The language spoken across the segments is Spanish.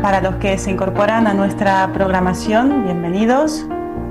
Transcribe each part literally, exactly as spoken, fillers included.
Para los que se incorporan a nuestra programación, bienvenidos.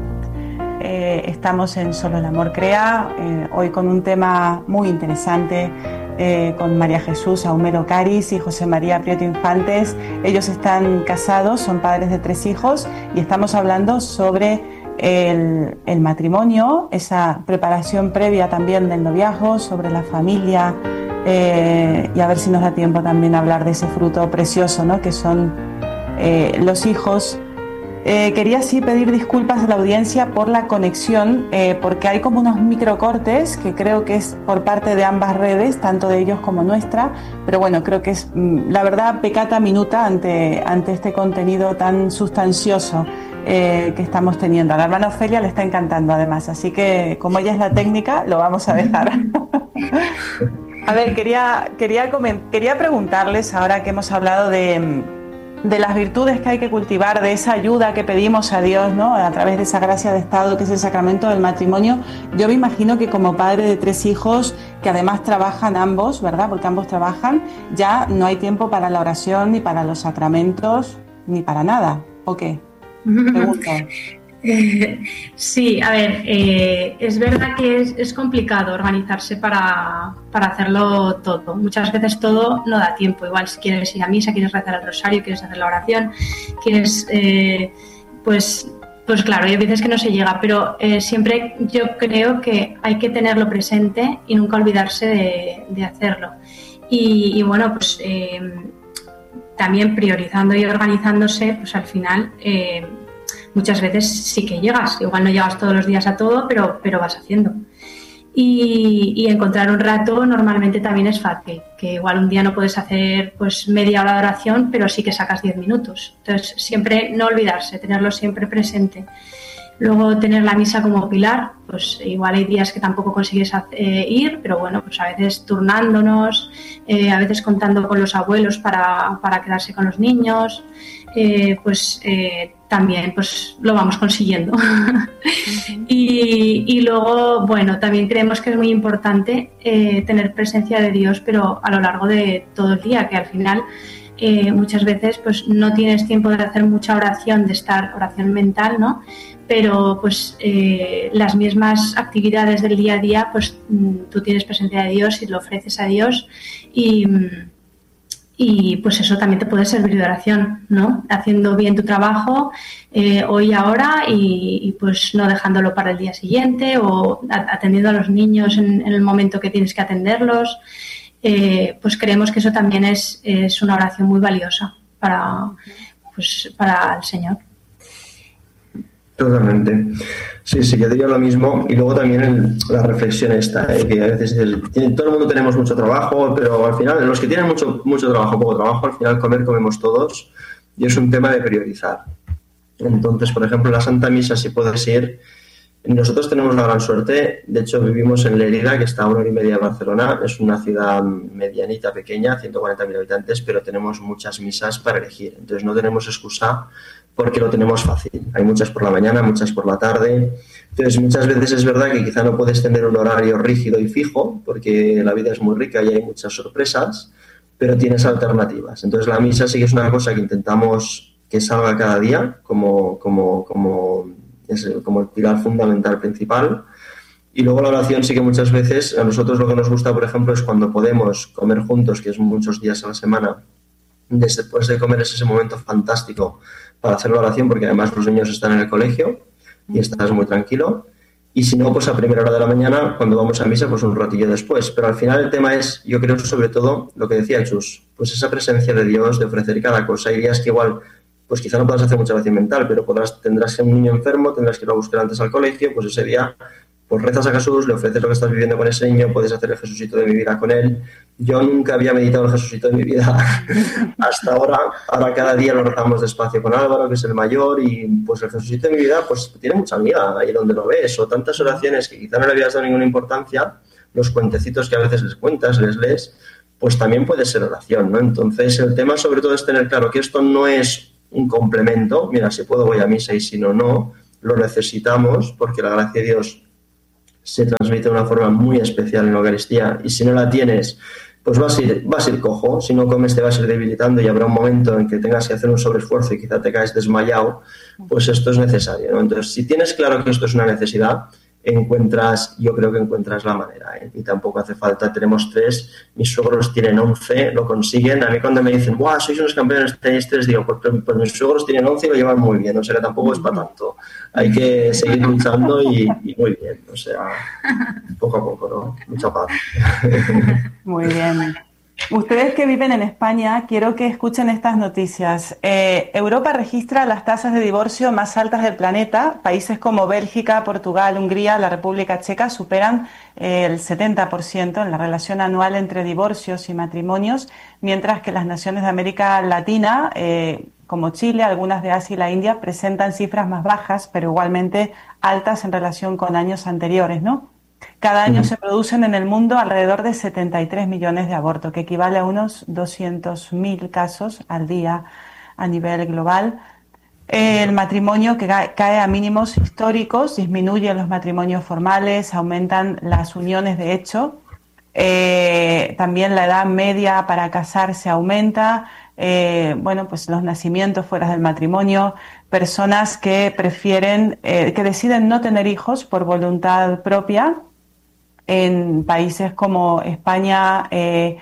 Eh, estamos en Solo el Amor Crea, eh, hoy con un tema muy interesante, eh, con María Jesús Ahumero Caris y José María Prieto Infantes. Ellos están casados, son padres de tres hijos y estamos hablando sobre el, el matrimonio, esa preparación previa también del noviazgo, sobre la familia, eh, y a ver si nos da tiempo también a hablar de ese fruto precioso, ¿no?, que son eh, los hijos. Eh, quería sí pedir disculpas a la audiencia por la conexión, eh, porque hay como unos microcortes que creo que es por parte de ambas redes, tanto de ellos como nuestra, pero bueno, creo que es mm, la verdad peccata minuta ante, ante este contenido tan sustancioso eh, que estamos teniendo. A la hermana Ofelia le está encantando además, así que como ella es la técnica, lo vamos a dejar. A ver, quería, quería, quería preguntarles, ahora que hemos hablado de... de las virtudes que hay que cultivar, de esa ayuda que pedimos a Dios, ¿no?, a través de esa gracia de estado que es el sacramento del matrimonio. Yo me imagino que como padre de tres hijos, que además trabajan ambos, ¿verdad?, porque ambos trabajan, ya no hay tiempo para la oración, ni para los sacramentos, ni para nada, ¿o qué? Pregunto. Eh, sí, a ver, eh, es verdad que es, es complicado organizarse para, para hacerlo todo. Muchas veces todo no da tiempo. Igual si quieres ir a misa, quieres rezar el rosario, quieres hacer la oración, quieres, eh, pues, pues claro, hay veces que no se llega, pero eh, siempre yo creo que hay que tenerlo presente y nunca olvidarse de, de hacerlo. Y, y bueno, pues eh, también priorizando y organizándose, pues al final... Eh, muchas veces sí que llegas, igual no llegas todos los días a todo, pero, pero vas haciendo. Y, y encontrar un rato normalmente también es fácil, que igual un día no puedes hacer pues media hora de oración, pero sí que sacas diez minutos. Entonces, siempre no olvidarse, tenerlo siempre presente. Luego, tener la misa como pilar, pues igual hay días que tampoco consigues eh, ir, pero bueno, pues a veces turnándonos, eh, a veces contando con los abuelos para, para quedarse con los niños, eh, pues... Eh, también pues lo vamos consiguiendo. Uh-huh. y, y luego, bueno, también creemos que es muy importante eh, tener presencia de Dios, pero a lo largo de todo el día, que al final eh, muchas veces pues no tienes tiempo de hacer mucha oración, de estar oración mental, ¿no? Pero pues eh, las mismas actividades del día a día, pues tú tienes presencia de Dios y lo ofreces a Dios y... Y pues eso también te puede servir de oración, ¿no? Haciendo bien tu trabajo eh, hoy y ahora y, y pues no dejándolo para el día siguiente o atendiendo a los niños en, en el momento que tienes que atenderlos. Eh, pues creemos que eso también es, es una oración muy valiosa para, pues, para el Señor. Totalmente. Sí, sí, yo diría lo mismo. Y luego también el, la reflexión esta, ¿eh? Que a veces el, todo el mundo tenemos mucho trabajo, pero al final los que tienen mucho, mucho trabajo, poco trabajo, al final comer comemos todos y es un tema de priorizar. Entonces, por ejemplo, la Santa Misa, si puedes ir, nosotros tenemos la gran suerte, de hecho vivimos en Lérida, que está a una hora y media de Barcelona, es una ciudad medianita, pequeña, ciento cuarenta mil habitantes, pero tenemos muchas misas para elegir, entonces no tenemos excusa porque lo tenemos fácil. Hay muchas por la mañana, muchas por la tarde. Entonces, muchas veces es verdad que quizá no puedes tener un horario rígido y fijo, porque la vida es muy rica y hay muchas sorpresas, pero tienes alternativas. Entonces, la misa sí que es una cosa que intentamos que salga cada día como, como, como, es como el pilar fundamental principal. Y luego la oración sí que muchas veces, a nosotros lo que nos gusta, por ejemplo, es cuando podemos comer juntos, que es muchos días a la semana. Después de comer es ese momento fantástico para hacer la oración, porque además los niños están en el colegio y estás muy tranquilo. Y si no, pues a primera hora de la mañana, cuando vamos a misa, pues un ratillo después. Pero al final el tema es, yo creo sobre todo, lo que decía Chus, pues esa presencia de Dios, de ofrecer cada cosa. Hay días que igual, pues quizá no puedas hacer mucha oración mental, pero podrás, tendrás un niño enfermo, tendrás que ir a buscar antes al colegio, pues ese día pues rezas a Jesús, le ofreces lo que estás viviendo con ese niño, puedes hacer el Jesucito de mi vida con él. Yo nunca había meditado el Jesucito de mi vida hasta ahora. Ahora cada día lo rezamos despacio con Álvaro, que es el mayor, y pues el Jesucito de mi vida pues tiene mucha amiga ahí donde lo ves, o tantas oraciones que quizá no le habías dado ninguna importancia, los cuentecitos que a veces les cuentas, les lees, pues también puede ser oración, ¿no? Entonces el tema sobre todo es tener claro que esto no es un complemento, mira, si puedo voy a misa y si no, no, lo necesitamos porque la gracia de Dios se transmite de una forma muy especial en la Eucaristía y si no la tienes, pues vas a ir, vas a ir cojo. Si no comes te vas a ir debilitando y habrá un momento en que tengas que hacer un sobreesfuerzo y quizá te caes desmayado, pues esto es necesario, ¿no? Entonces, si tienes claro que esto es una necesidad, encuentras, yo creo que encuentras la manera, ¿eh? Y tampoco hace falta, tenemos tres, mis suegros tienen once, lo consiguen. A mí cuando me dicen, ¡guau, sois unos campeones, tenéis tres! Digo, pues, pues mis suegros tienen once y lo llevan muy bien, o sea que tampoco es para tanto. Hay que seguir luchando y, y muy bien, o sea, poco a poco, ¿no? Mucha paz. Muy bien. Ustedes que viven en España, quiero que escuchen estas noticias. Eh, Europa registra las tasas de divorcio más altas del planeta. Países como Bélgica, Portugal, Hungría, la República Checa superan eh, el setenta por ciento en la relación anual entre divorcios y matrimonios, mientras que las naciones de América Latina, eh, como Chile, algunas de Asia y la India, presentan cifras más bajas, pero igualmente altas en relación con años anteriores, ¿no? Cada año se producen en el mundo alrededor de setenta y tres millones de abortos, que equivale a unos doscientos mil casos al día a nivel global. El matrimonio que cae a mínimos históricos, disminuyen los matrimonios formales, aumentan las uniones de hecho. Eh, también la edad media para casarse aumenta. Eh, bueno, pues los nacimientos fuera del matrimonio, personas que prefieren, eh, que deciden no tener hijos por voluntad propia. En países como España, eh,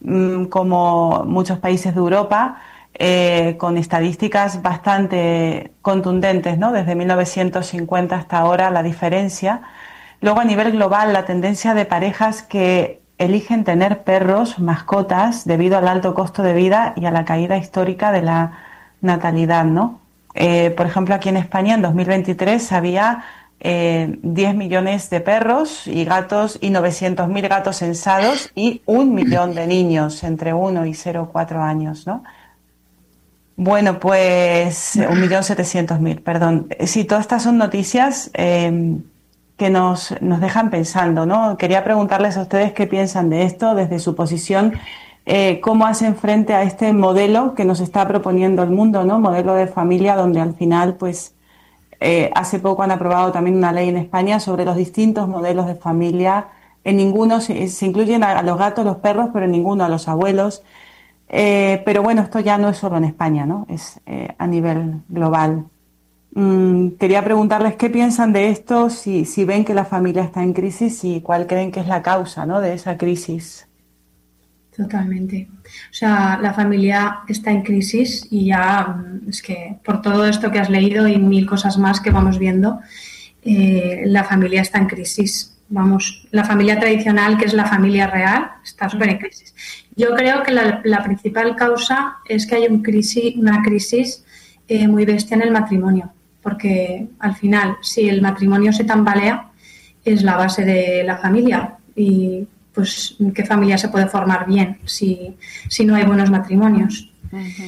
como muchos países de Europa, eh, con estadísticas bastante contundentes, ¿no? Desde mil novecientos cincuenta hasta ahora la diferencia. Luego, a nivel global, la tendencia de parejas que eligen tener perros, mascotas, debido al alto costo de vida y a la caída histórica de la natalidad, ¿no? Eh, por ejemplo, aquí en España en dos mil veintitrés había Eh, diez millones de perros y gatos y novecientos mil gatos censados y un millón de niños entre uno y cero coma cuatro años, ¿no? Bueno, pues un millón setecientos mil, perdón. Sí, todas estas son noticias eh, que nos, nos dejan pensando, ¿no? Quería preguntarles a ustedes qué piensan de esto desde su posición, eh, cómo hacen frente a este modelo que nos está proponiendo el mundo, ¿no? Modelo de familia donde al final, pues, Eh, hace poco han aprobado también una ley en España sobre los distintos modelos de familia. En ninguno se, se incluyen a, a los gatos, los perros, pero en ninguno a los abuelos. Eh, pero bueno, esto ya no es solo en España, ¿no? Es eh, a nivel global. Mm, quería preguntarles qué piensan de esto, si, si ven que la familia está en crisis y cuál creen que es la causa, ¿no?, de esa crisis. Totalmente. O sea, la familia está en crisis y ya es que por todo esto que has leído y mil cosas más que vamos viendo, eh, la familia está en crisis. Vamos, la familia tradicional, que es la familia real, está súper en crisis. Yo creo que la, la principal causa es que hay un crisis, una crisis eh, muy bestia en el matrimonio, porque al final, si el matrimonio se tambalea, es la base de la familia y pues qué familia se puede formar bien si, si no hay buenos matrimonios. Uh-huh.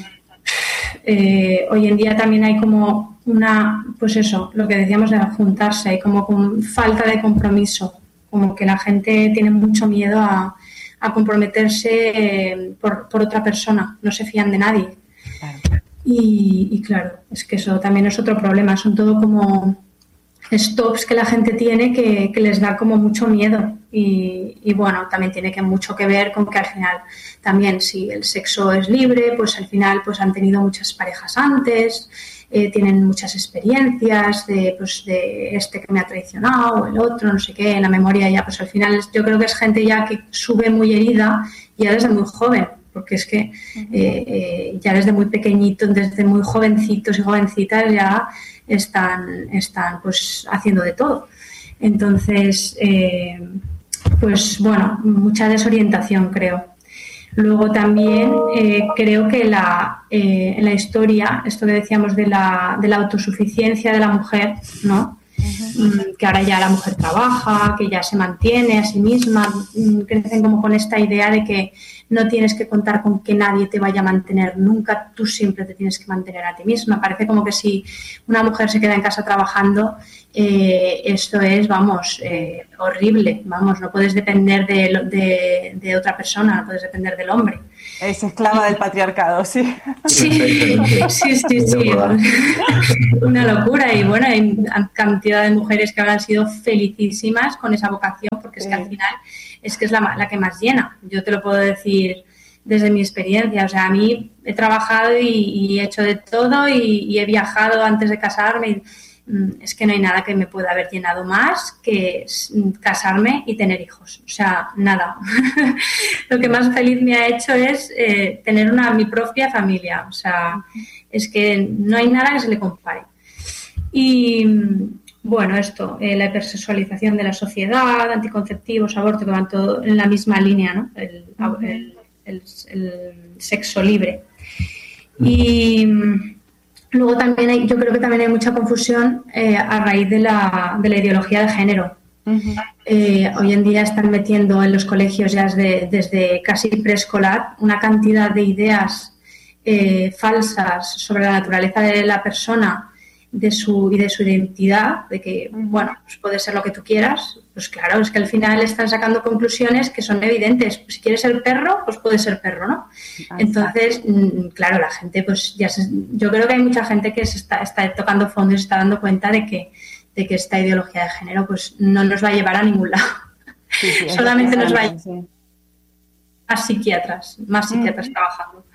Eh, hoy en día también hay como una, pues eso, lo que decíamos de juntarse, hay como con falta de compromiso, como que la gente tiene mucho miedo a, a comprometerse eh, por, por otra persona, no se fían de nadie. Claro. Y, y claro, es que eso también es otro problema, son todo como stops que la gente tiene que, que les da como mucho miedo y, y bueno, también tiene que mucho que ver con que al final también si el sexo es libre, pues al final pues han tenido muchas parejas antes, eh, tienen muchas experiencias de, pues, de este que me ha traicionado, el otro, no sé qué, en la memoria ya, pues al final yo creo que es gente ya que sube muy herida ya desde muy joven, porque es que eh, eh, ya desde muy pequeñito, desde muy jovencitos y jovencitas ya están, están pues haciendo de todo. Entonces, eh, pues bueno, mucha desorientación creo. Luego también eh, creo que la, eh, en la historia, esto que decíamos de la, de la autosuficiencia de la mujer, ¿no? Uh-huh. Que ahora ya la mujer trabaja, que ya se mantiene a sí misma, crecen como con esta idea de que no tienes que contar con que nadie te vaya a mantener nunca, tú siempre te tienes que mantener a ti misma. Parece como que si una mujer se queda en casa trabajando, eh, esto es, vamos, eh, horrible, vamos, no puedes depender de, de, de otra persona, no puedes depender del hombre. Es esclava del patriarcado, sí. Sí, sí, sí, sí. Una locura. Y bueno, hay cantidad de mujeres que habrán sido felicísimas con esa vocación, porque es que al final es que es la, la que más llena. Yo te lo puedo decir desde mi experiencia. O sea, a mí he trabajado y, y he hecho de todo y, y he viajado antes de casarme. Y, es que no hay nada que me pueda haber llenado más que casarme y tener hijos. O sea, nada. Lo que más feliz me ha hecho es eh, tener una mi propia familia. O sea, es que no hay nada que se le compare. Y bueno, esto, eh, la hipersexualización de la sociedad, anticonceptivos, aborto, que van todo en la misma línea, ¿no? El, el, el, el sexo libre. Y luego también hay, yo creo que también hay mucha confusión eh, a raíz de la, de la ideología de género. Uh-huh. Eh, hoy en día están metiendo en los colegios ya desde, desde casi preescolar una cantidad de ideas eh, falsas sobre la naturaleza de la persona de su, y de su identidad, de que, uh-huh. bueno, pues puede ser lo que tú quieras. Pues claro, es que al final están sacando conclusiones que son evidentes. Pues si quieres ser perro, pues puedes ser perro, ¿no? Ah, Entonces, claro, la gente, pues ya se, yo creo que hay mucha gente que se está, está tocando fondo y se está dando cuenta de que, de que esta ideología de género pues no nos va a llevar a ningún lado. Sí, sí, solamente nos va a llevar sí. a psiquiatras, más psiquiatras mm. trabajando.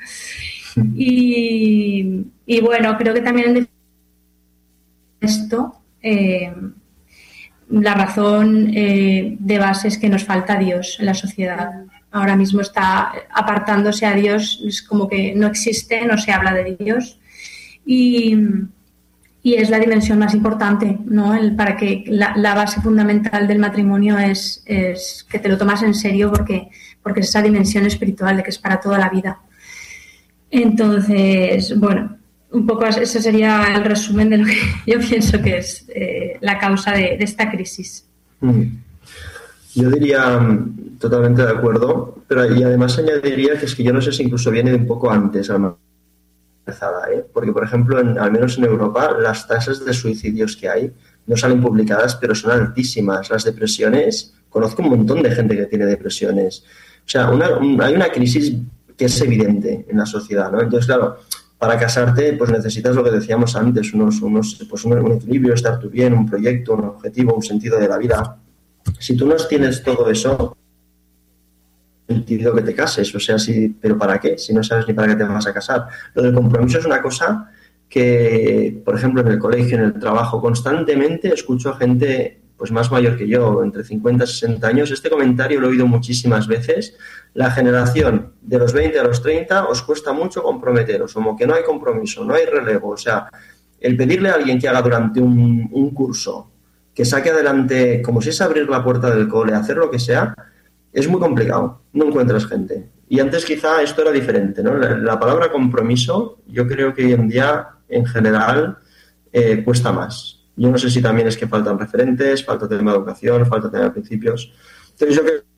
Y, y bueno, creo que también en esto... Eh, la razón eh, de base es que nos falta Dios en la sociedad. Ahora mismo está apartándose a Dios, es como que no existe, no se habla de Dios. Y, y es la dimensión más importante, ¿no? El, para que la, la base fundamental del matrimonio es, es que te lo tomas en serio porque, porque es esa dimensión espiritual de que es para toda la vida. Entonces, bueno... Un poco ese sería el resumen de lo que yo pienso que es eh, la causa de, de esta crisis. Yo diría totalmente de acuerdo, pero y además añadiría que es que yo no sé si incluso viene de un poco antes a la empezada, ¿eh? Porque, por ejemplo, en, al menos en Europa, las tasas de suicidios que hay no salen publicadas, pero son altísimas. Las depresiones, conozco un montón de gente que tiene depresiones. O sea, una, un, hay una crisis que es evidente en la sociedad, ¿no? Entonces, claro... Para casarte, pues necesitas lo que decíamos antes, unos, unos, pues un, un equilibrio, estar tú bien, un proyecto, un objetivo, un sentido de la vida. Si tú no tienes todo eso, sentido que te cases, o sea, si, ¿pero para qué? Si no sabes ni para qué te vas a casar. Lo del compromiso es una cosa que, por ejemplo, en el colegio, en el trabajo, constantemente escucho a gente pues más mayor que yo, entre cincuenta y sesenta años. Este comentario lo he oído muchísimas veces. La generación de los veinte a los treinta os cuesta mucho comprometeros, como que no hay compromiso, no hay relevo. O sea, el pedirle a alguien que haga durante un, un curso, que saque adelante, como si es abrir la puerta del cole, hacer lo que sea, es muy complicado. No encuentras gente. Y antes quizá esto era diferente, ¿no? La, la palabra compromiso, yo creo que hoy en día, en general, eh, cuesta más. Yo no sé si también es que faltan referentes, falta tema de educación, falta tema de principios. Entonces yo creo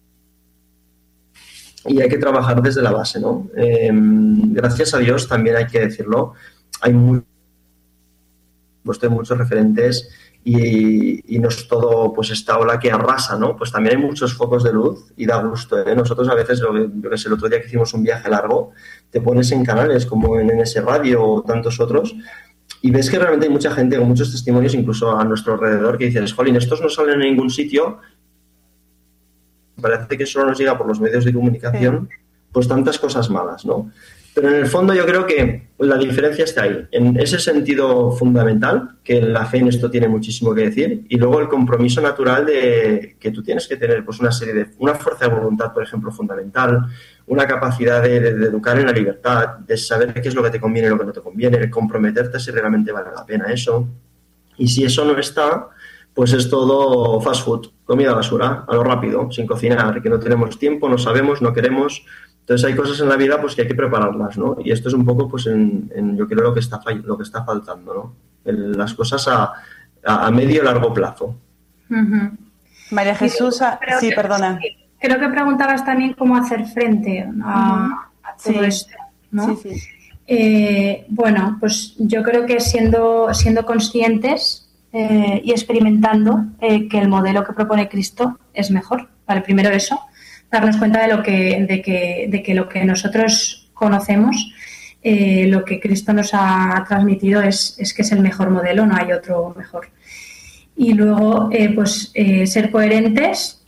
y hay que trabajar desde la base, ¿no? Eh, gracias a Dios, también hay que decirlo, hay muy, pues, muchos referentes y, y no es todo pues esta ola que arrasa, ¿no? Pues también hay muchos focos de luz y da gusto, ¿eh? Nosotros a veces, yo que sé, el otro día que hicimos un viaje largo, te pones en canales como en N S Radio o tantos otros y ves que realmente hay mucha gente con muchos testimonios, incluso a nuestro alrededor, que dicen, jolín, estos no salen en ningún sitio. Parece que solo nos llega por los medios de comunicación, sí. Pues tantas cosas malas, ¿no? Pero en el fondo yo creo que la diferencia está ahí, en ese sentido fundamental, que la fe en esto tiene muchísimo que decir, y luego el compromiso natural de que tú tienes que tener pues una serie de, una fuerza de voluntad, por ejemplo, fundamental, una capacidad de, de, de educar en la libertad, de saber qué es lo que te conviene y lo que no te conviene, de comprometerte si realmente vale la pena eso. Y si eso no está, pues es todo fast food, comida basura, a lo rápido, sin cocinar, que no tenemos tiempo, no sabemos, no queremos. Entonces hay cosas en la vida pues que hay que prepararlas, ¿no? Y esto es un poco, pues, en, en yo creo lo que está lo que está faltando, ¿no? El, las cosas a, a, a medio y largo plazo. Uh-huh. María Jesús, sí, sí que, perdona. Creo que preguntabas también cómo hacer frente a, uh-huh. a todo sí. esto, ¿no? Sí, sí. Eh, bueno, pues yo creo que siendo, siendo conscientes eh, y experimentando eh, que el modelo que propone Cristo es mejor. Vale, primero eso. Darnos cuenta de lo que de que de que lo que nosotros conocemos, eh, lo que Cristo nos ha transmitido es, es que es el mejor modelo, no hay otro mejor. Y luego, eh, pues, eh, ser coherentes